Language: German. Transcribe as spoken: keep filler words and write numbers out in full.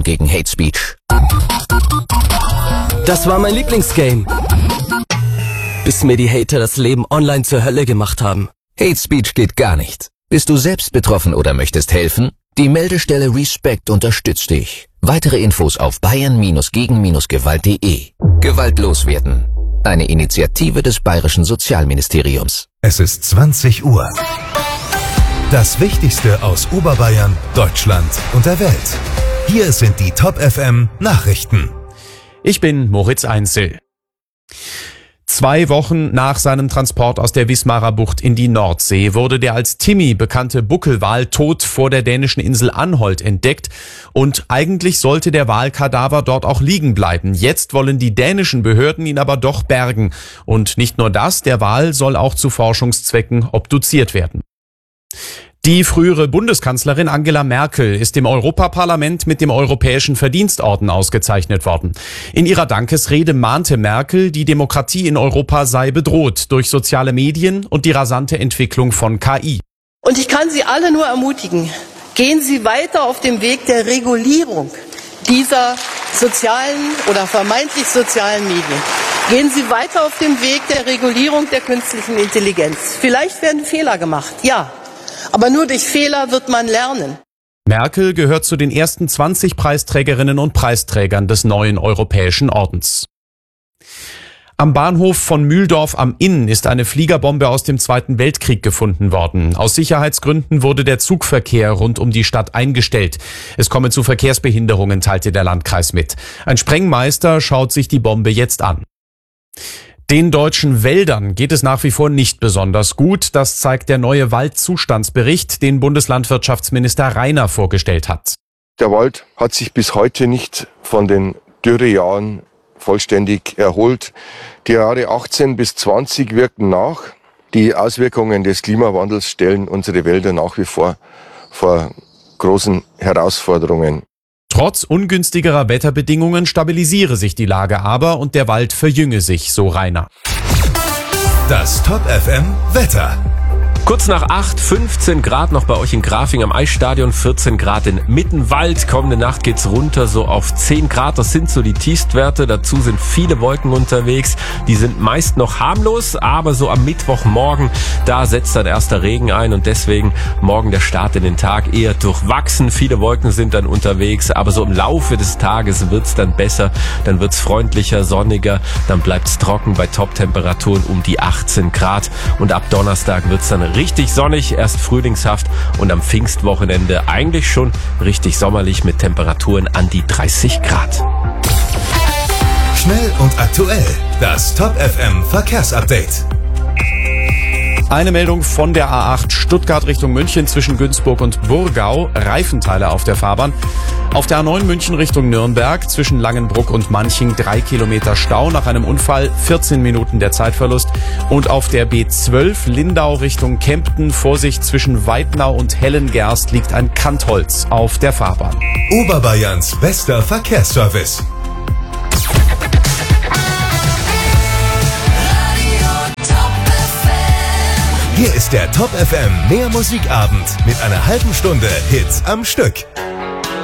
gegen Hate Speech. Das war mein Lieblingsgame. Bis mir die Hater das Leben online zur Hölle gemacht haben. Hate Speech geht gar nicht. Bist du selbst betroffen oder möchtest helfen? Die Meldestelle Respect unterstützt dich. Weitere Infos auf bayern gegen gewalt punkt de. Gewaltlos werden. Eine Initiative des Bayerischen Sozialministeriums. Es ist zwanzig Uhr. Das Wichtigste aus Oberbayern, Deutschland und der Welt. Hier sind die Top F M Nachrichten. Ich bin Moritz Einzel. Zwei Wochen nach seinem Transport aus der Wismarer Bucht in die Nordsee wurde der als Timmy bekannte Buckelwal tot vor der dänischen Insel Anholt entdeckt und eigentlich sollte der Walkadaver dort auch liegen bleiben. Jetzt wollen die dänischen Behörden ihn aber doch bergen. Und nicht nur das, der Wal soll auch zu Forschungszwecken obduziert werden. Die frühere Bundeskanzlerin Angela Merkel ist im Europaparlament mit dem Europäischen Verdienstorden ausgezeichnet worden. In ihrer Dankesrede mahnte Merkel, die Demokratie in Europa sei bedroht durch soziale Medien und die rasante Entwicklung von K I. Und ich kann Sie alle nur ermutigen, gehen Sie weiter auf dem Weg der Regulierung dieser sozialen oder vermeintlich sozialen Medien. Gehen Sie weiter auf dem Weg der Regulierung der künstlichen Intelligenz. Vielleicht werden Fehler gemacht, ja. Aber nur durch Fehler wird man lernen. Merkel gehört zu den ersten zwanzig Preisträgerinnen und Preisträgern des neuen Europäischen Ordens. Am Bahnhof von Mühldorf am Inn ist eine Fliegerbombe aus dem Zweiten Weltkrieg gefunden worden. Aus Sicherheitsgründen wurde der Zugverkehr rund um die Stadt eingestellt. Es komme zu Verkehrsbehinderungen, teilte der Landkreis mit. Ein Sprengmeister schaut sich die Bombe jetzt an. Den deutschen Wäldern geht es nach wie vor nicht besonders gut. Das zeigt der neue Waldzustandsbericht, den Bundeslandwirtschaftsminister Rainer vorgestellt hat. Der Wald hat sich bis heute nicht von den Dürrejahren vollständig erholt. Die Jahre achtzehn bis zwanzig wirken nach. Die Auswirkungen des Klimawandels stellen unsere Wälder nach wie vor vor großen Herausforderungen. Trotz ungünstigerer Wetterbedingungen stabilisiere sich die Lage aber und der Wald verjünge sich, so Rainer. Das Top F M Wetter. Kurz nach acht, fünfzehn Grad noch bei euch in Grafing am Eisstadion, vierzehn Grad in Mittenwald. Kommende Nacht geht's runter so auf zehn Grad, das sind so die Tiefstwerte. Dazu sind viele Wolken unterwegs, die sind meist noch harmlos, aber so am Mittwochmorgen, da setzt dann erster Regen ein und deswegen morgen der Start in den Tag eher durchwachsen. Viele Wolken sind dann unterwegs, aber so im Laufe des Tages wird's dann besser, dann wird's freundlicher, sonniger, dann bleibt's trocken bei Top-Temperaturen um die achtzehn Grad und ab Donnerstag wird's dann richtig sonnig, erst frühlingshaft und am Pfingstwochenende eigentlich schon richtig sommerlich mit Temperaturen an die dreißig Grad. Schnell und aktuell, das Top F M Verkehrsupdate. Eine Meldung von der A acht Stuttgart Richtung München zwischen Günzburg und Burgau. Reifenteile auf der Fahrbahn. Auf der A neun München Richtung Nürnberg zwischen Langenbruck und Manching drei Kilometer Stau nach einem Unfall, vierzehn Minuten der Zeitverlust. Und auf der B zwölf Lindau Richtung Kempten, Vorsicht zwischen Weidnau und Hellengerst liegt ein Kantholz auf der Fahrbahn. Oberbayerns bester Verkehrsservice. Hier ist der Top F M Mehr Musikabend mit einer halben Stunde Hits am Stück.